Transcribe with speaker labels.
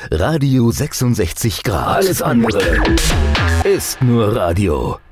Speaker 1: Radio 66 Grad. Alles andere ist nur Radio.